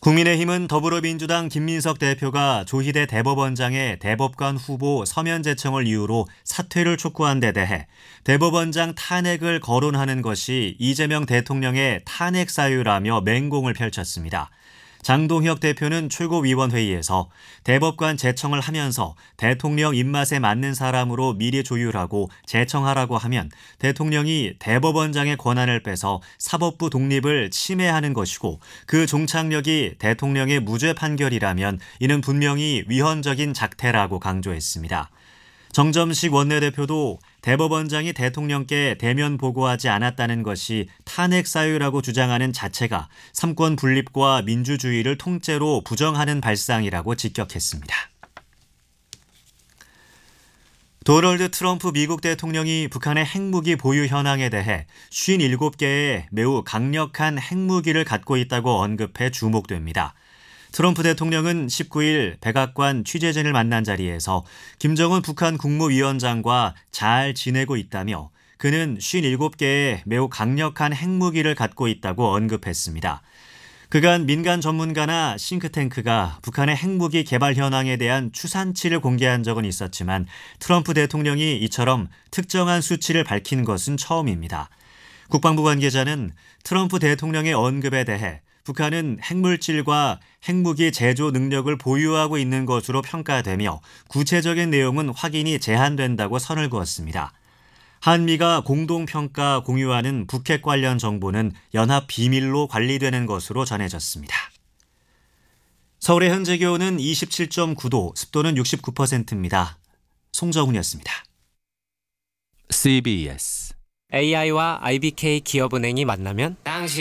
국민의힘은 더불어민주당 김민석 대표가 조희대 대법원장의 대법관 후보 서면 제청을 이유로 사퇴를 촉구한 데 대해 대법원장 탄핵을 거론하는 것이 이재명 대통령의 탄핵 사유라며 맹공을 펼쳤습니다. 장동혁 대표는 최고위원회의에서 대법관 제청을 하면서 대통령 입맛에 맞는 사람으로 미리 조율하고 제청하라고 하면 대통령이 대법원장의 권한을 빼서 사법부 독립을 침해하는 것이고 그 종착역이 대통령의 무죄 판결이라면 이는 분명히 위헌적인 작태라고 강조했습니다. 정점식 원내대표도 대법원장이 대통령께 대면 보고하지 않았다는 것이 탄핵 사유라고 주장하는 자체가 삼권 분립과 민주주의를 통째로 부정하는 발상이라고 직격했습니다. 도널드 트럼프 미국 대통령이 북한의 핵무기 보유 현황에 대해 57개의 매우 강력한 핵무기를 갖고 있다고 언급해 주목됩니다. 트럼프 대통령은 19일 백악관 취재진을 만난 자리에서 김정은 북한 국무위원장과 잘 지내고 있다며 그는 57개의 매우 강력한 핵무기를 갖고 있다고 언급했습니다. 그간 민간 전문가나 싱크탱크가 북한의 핵무기 개발 현황에 대한 추산치를 공개한 적은 있었지만 트럼프 대통령이 이처럼 특정한 수치를 밝힌 것은 처음입니다. 국방부 관계자는 트럼프 대통령의 언급에 대해 북한은 핵물질과 핵무기 제조 능력을 보유하고 있는 것으로 평가되며 구체적인 내용은 확인이 제한된다고 선을 그었습니다. 한미가 공동평가 공유하는 북핵 관련 정보는 연합 비밀로 관리되는 것으로 전해졌습니다. 서울의 현재 기온은 27.9도, 습도는 69%입니다. 송정훈이었습니다. CBS AI와 IBK 기업은행이 만나면